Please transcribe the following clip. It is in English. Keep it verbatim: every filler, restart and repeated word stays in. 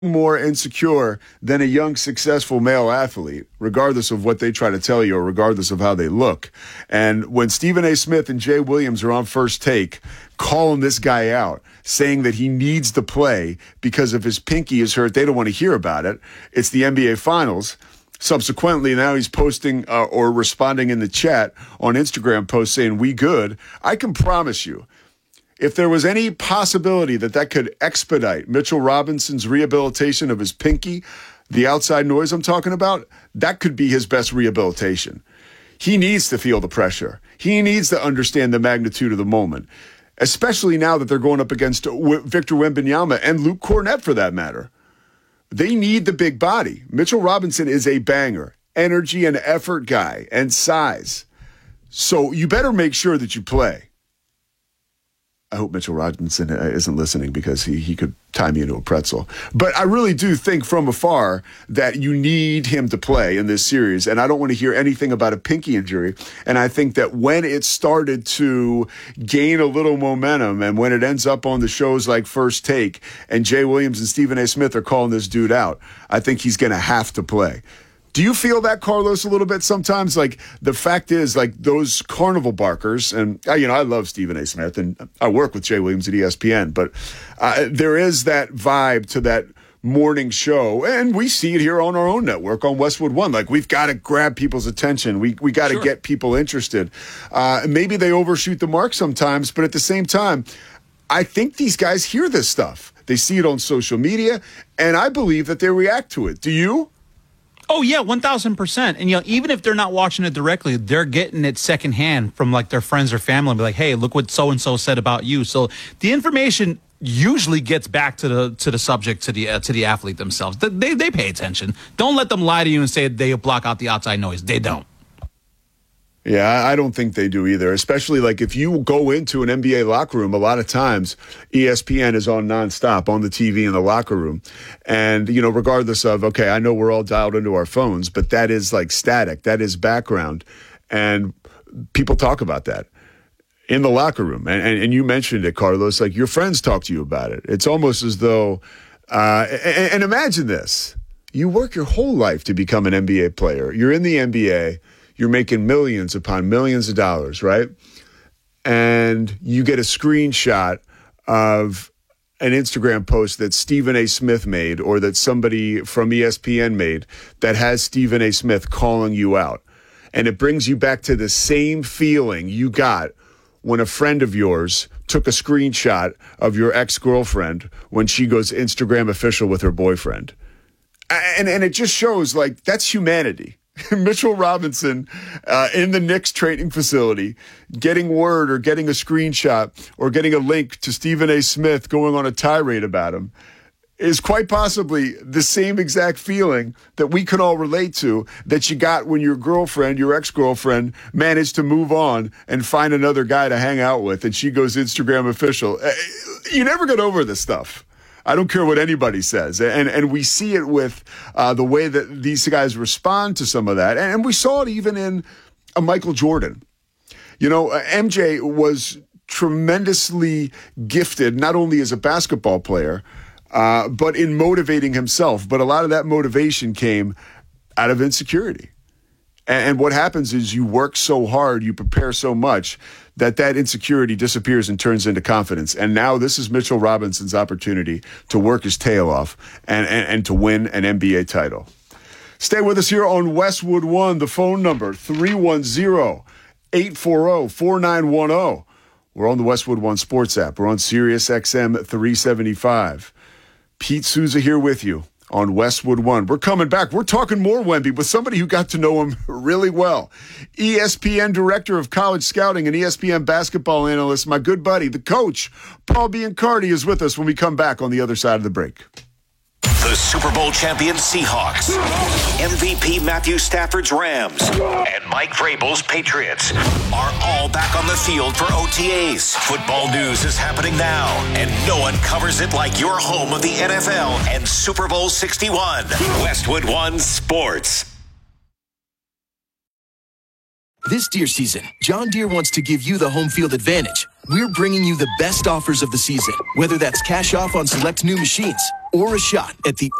more insecure than a young, successful male athlete, regardless of what they try to tell you or regardless of how they look. And when Stephen A. Smith and Jay Williams are on First Take calling this guy out, saying that he needs to play because if his pinky is hurt, they don't want to hear about it. It's the N B A Finals. Subsequently, now he's posting uh, or responding in the chat on Instagram posts saying, "We good." I can promise you, if there was any possibility that that could expedite Mitchell Robinson's rehabilitation of his pinky, the outside noise I'm talking about, that could be his best rehabilitation. He needs to feel the pressure. He needs to understand the magnitude of the moment, especially now that they're going up against Victor Wembanyama and Luke Cornett for that matter. They need the big body. Mitchell Robinson is a banger, energy and effort guy, and size. So you better make sure that you play. I hope Mitchell Robinson isn't listening because he, he could tie me into a pretzel. But I really do think from afar that you need him to play in this series. And I don't want to hear anything about a pinky injury. And I think that when it started to gain a little momentum and when it ends up on the shows like First Take and Jay Williams and Stephen A. Smith are calling this dude out, I think he's going to have to play. Do you feel that, Carlos, a little bit sometimes? Like, the fact is, like, those carnival barkers, and, uh, you know, I love Stephen A. Smith, and I work with Jay Williams at E S P N, but uh, there is that vibe to that morning show, and we see it here on our own network on Westwood One. Like, we've got to grab people's attention. We we got to sure. get people interested. Uh, maybe they overshoot the mark sometimes, but at the same time, I think these guys hear this stuff. They see it on social media, and I believe that they react to it. Do you? Oh, yeah, one thousand percent. And, you know, even if they're not watching it directly, they're getting it secondhand from, like, their friends or family and be like, hey, look what so-and-so said about you. So the information usually gets back to the to the subject, to the uh, to the athlete themselves. They, they pay attention. Don't let them lie to you and say they block out the outside noise. They don't. Yeah, I don't think they do either, especially like if you go into an N B A locker room, a lot of times E S P N is on nonstop on the T V in the locker room. And, you know, regardless of, okay, I know we're all dialed into our phones, but that is like static. That is background. And people talk about that in the locker room. And, and, and you mentioned it, Carlos, like your friends talk to you about it. It's almost as though, uh, and, and imagine this. You work your whole life to become an N B A player. You're in the N B A. You're making millions upon millions of dollars, right? And you get a screenshot of an Instagram post that Stephen A. Smith made or that somebody from E S P N made that has Stephen A. Smith calling you out. And it brings you back to the same feeling you got when a friend of yours took a screenshot of your ex-girlfriend when she goes Instagram official with her boyfriend. And, and it just shows, like, that's humanity. Mitchell Robinson uh, in the Knicks training facility getting word or getting a screenshot or getting a link to Stephen A. Smith going on a tirade about him is quite possibly the same exact feeling that we can all relate to that you got when your girlfriend, your ex-girlfriend, managed to move on and find another guy to hang out with and she goes Instagram official. You never get over this stuff. I don't care what anybody says. And and we see it with uh, the way that these guys respond to some of that. And, and we saw it even in a Michael Jordan. You know, uh, M J was tremendously gifted, not only as a basketball player, uh, but in motivating himself. But a lot of that motivation came out of insecurity. And, and what happens is you work so hard, you prepare so much, that that insecurity disappears and turns into confidence. And now this is Mitchell Robinson's opportunity to work his tail off and, and, and to win an N B A title. Stay with us here on Westwood One. The phone number, three one zero, eight four zero, four nine one zero. We're on the Westwood One Sports app. We're on Sirius X M three seventy-five. Pete Souza here with you on Westwood One. We're coming back. We're talking more Wemby with somebody who got to know him really well. E S P N Director of College Scouting and E S P N Basketball Analyst, my good buddy, the coach, Paul Biancardi, is with us when we come back on the other side of the break. The Super Bowl champion Seahawks, M V P Matthew Stafford's Rams, and Mike Vrabel's Patriots are all back on the field for O T As. Football news is happening now, and no one covers it like your home of the N F L and Super Bowl sixty-one. Westwood One Sports. This Deere season, John Deere wants to give you the home field advantage. We're bringing you the best offers of the season, whether that's cash off on select new machines, or a shot at the